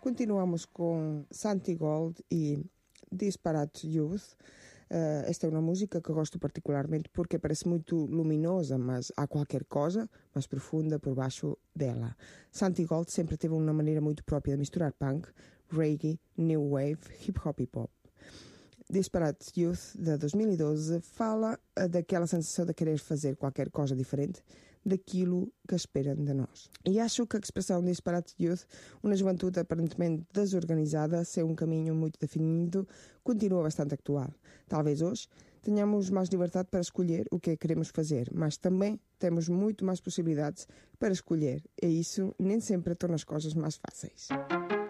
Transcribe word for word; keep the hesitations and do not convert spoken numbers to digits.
Continuamos com Santigold e Disparate Youth. Uh, esta é uma música que eu gosto particularmente porque parece muito luminosa, mas há qualquer coisa mais profunda por baixo dela. Santigold sempre teve uma maneira muito própria de misturar punk, reggae, new wave, hip hop e pop. Disparate Youth, de dois mil e doze, fala uh, daquela sensação de querer fazer qualquer coisa diferente daquilo que esperam de nós. E acho que a expressão Disparate Youth, uma juventude aparentemente desorganizada, sem um caminho muito definido, continua bastante atual. Talvez hoje tenhamos mais liberdade para escolher o que queremos fazer, mas também temos muito mais possibilidades para escolher, e isso nem sempre torna as coisas mais fáceis.